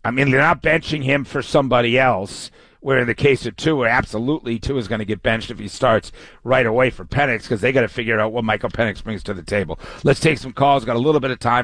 I mean, they're not benching him for somebody else, where in the case of Tua, absolutely Tua is going to get benched if he starts right away for Penix, because they got to figure out what Michael Penix brings to the table. Let's take some calls. Got a little bit of time.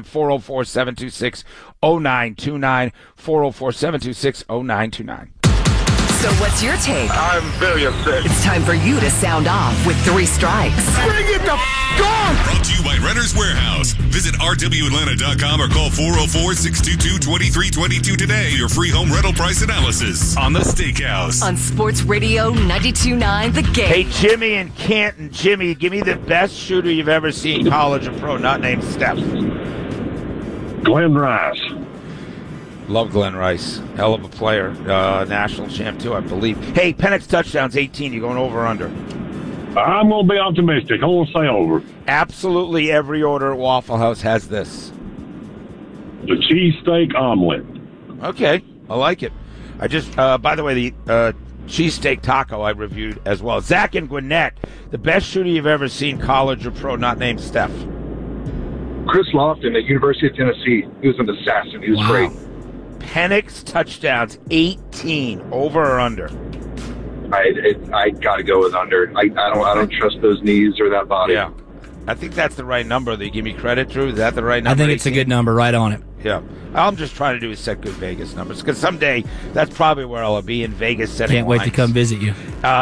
404-726-0929. 404-726-0929. So what's your take? I'm very upset. It's time for you to sound off with 3 strikes. Bring it the on! Brought to you by Renter's Warehouse. Visit rwatlanta.com or call 404-622-2322 today for your free home rental price analysis on The Steakhouse. On Sports Radio 92.9 The Game. Hey, Jimmy in Canton. Jimmy, give me the best shooter you've ever seen, college or pro, not named Steph. Glenn Rice. Love Glenn Rice. Hell of a player. National champ, too, I believe. Hey, Penix touchdowns, 18. You going over or under? I'm going to be optimistic. I'm going to say over. Absolutely every order at Waffle House has this. The cheesesteak omelet. Okay, I like it. I just, by the way, the cheesesteak taco I reviewed as well. Zach and Gwinnett, the best shooter you've ever seen, college or pro, not named Steph. Chris Lofton at University of Tennessee. He was an assassin. He was great. Penix touchdowns, 18. Over or under? I got to go with under. I don't trust those knees or that body. Yeah. I think that's the right number that you give me credit, Drew. Is that the right number? I think it's 18? a good number, right on it. Yeah. All I'm just trying to do is set good Vegas numbers, because someday that's probably where I'll be in Vegas setting Can't wait lines. to come visit you.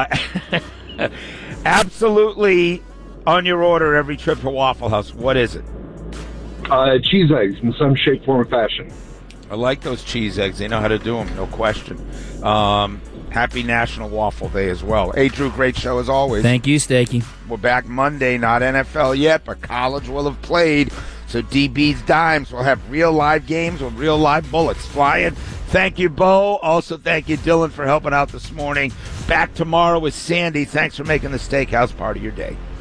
Absolutely on your order every trip to Waffle House. What is it? Cheese eggs in some shape, form, or fashion. I like those cheese eggs. They know how to do them, no question. Happy National Waffle Day as well. Hey, Drew, great show as always. Thank you, Stakey. We're back Monday, not NFL yet, but college will have played. So DB's Dimes will have real live games with real live bullets flying. Thank you, Bo. Also, thank you, Dylan, for helping out this morning. Back tomorrow with Sandy. Thanks for making the Steakhouse part of your day.